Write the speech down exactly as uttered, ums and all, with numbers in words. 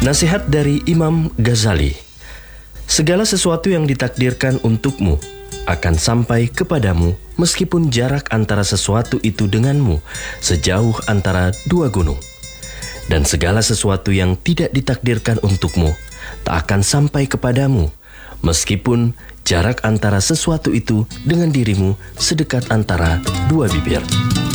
Nasihat dari Imam Ghazali. Segala sesuatu yang ditakdirkan untukmu akan sampai kepadamu meskipun jarak antara sesuatu itu denganmu sejauh antara dua gunung. Dan segala sesuatu yang tidak ditakdirkan untukmu tak akan sampai kepadamu meskipun jarak antara sesuatu itu dengan dirimu sedekat antara dua bibir.